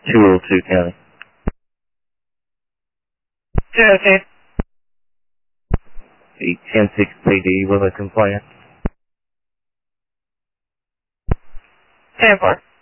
202 County. 202. The 106 PD with a complaint. 10-4.